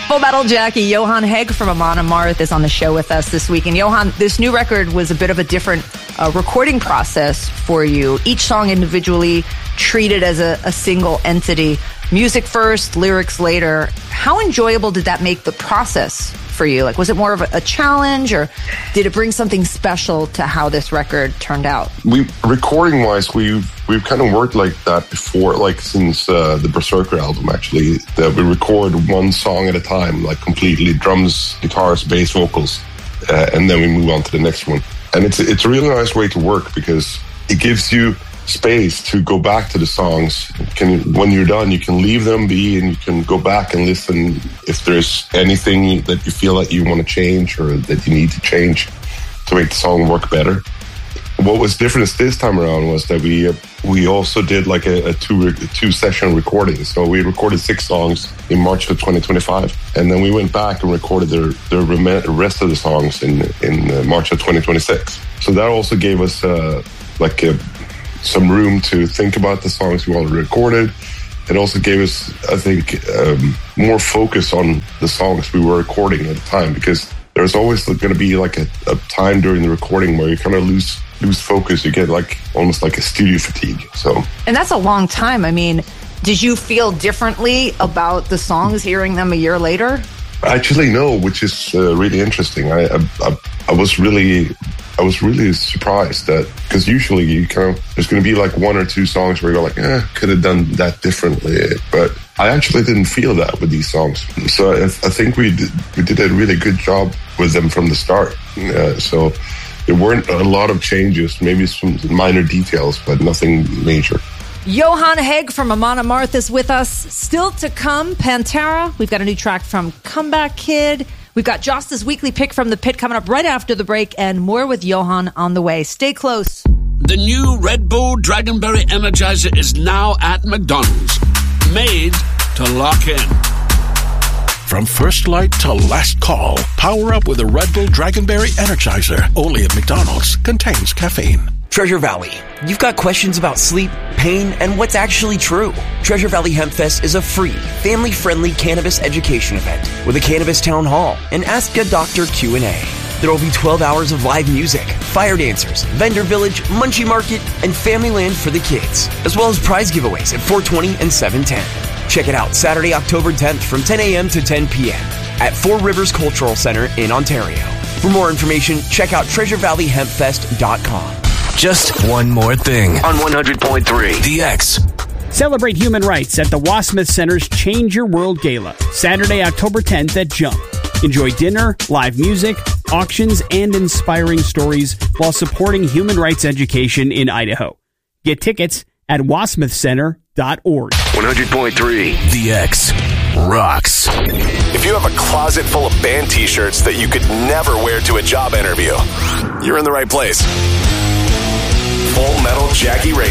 Full Metal Jackie, Johan Hegg from Amon Amarth is on the show with us this week. And Johan, this new record was a bit of a different recording process for you. Each song individually treated as a single entity. Music first, lyrics later. How enjoyable did that make the process for you? Like, was it more of a challenge, or did it bring something special to how this record turned out? Recording wise, we've kind of worked like that before, like since the Berserker album, actually, that we record one song at a time, like completely drums, guitars, bass, vocals, and then we move on to the next one. And it's a really nice way to work because it gives you space to go back to the songs. When you're done, you can leave them be and you can go back and listen if there's anything that you feel that you want to change or that you need to change to make the song work better. What was different this time around was that we also did like a two session recording. So we recorded 6 songs in March of 2025, and then we went back and recorded the rest of the songs in March of 2026. So that also gave us some room to think about the songs we already recorded. It also gave us, I think, more focus on the songs we were recording at the time, because there's always going to be like a time during the recording where you kind of lose focus. You get like almost like a studio fatigue. And that's a long time. I mean, did you feel differently about the songs hearing them a year later? Actually, no, which is really interesting. I was really surprised that, because usually there's going to be like 1 or 2 songs where you go like, could have done that differently. But I actually didn't feel that with these songs. So I think we did a really good job with them from the start. So there weren't a lot of changes, maybe some minor details, but nothing major. Johan Hegg from Amon Amarth is with us. Still to come, Pantera. We've got a new track from Comeback Kid. We've got Joss's weekly pick from the pit coming up right after the break, and more with Johan on the way. Stay close. The new Red Bull Dragonberry Energizer is now at McDonald's. Made to lock in. From first light to last call, power up with a Red Bull Dragonberry Energizer. Only at McDonald's. Contains caffeine. Treasure Valley. You've got questions about sleep, pain, and what's actually true. Treasure Valley Hemp Fest is a free, family-friendly cannabis education event with a cannabis town hall and Ask a Doctor Q&A. There will be 12 hours of live music, fire dancers, vendor village, munchie market, and family land for the kids, as well as prize giveaways at 420 and 710. Check it out Saturday, October 10th from 10 a.m. to 10 p.m. at Four Rivers Cultural Center in Ontario. For more information, check out TreasureValleyHempFest.com. Just one more thing on 100.3 The X. Celebrate human rights at the Wasmouth Center's Change Your World Gala, Saturday, October 10th at Jump. Enjoy dinner, live music, auctions, and inspiring stories while supporting human rights education in Idaho. Get tickets at wasmouthcenter.org. 100.3 The X rocks. If you have a closet full of band t-shirts that you could never wear to a job interview, you're in the right place. Full Metal Jackie Radio.